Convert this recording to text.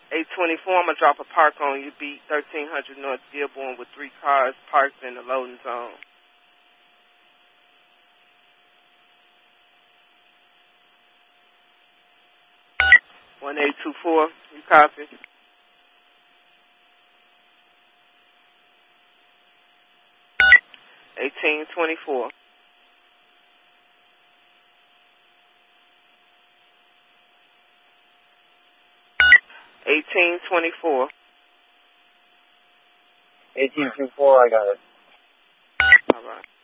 824, I'm going to drop a park on you, beat 1300 North Dearborn with 3 cars parked in the loading zone. One 824, you copy? 1824. $18.24. 1824, I got it. All right.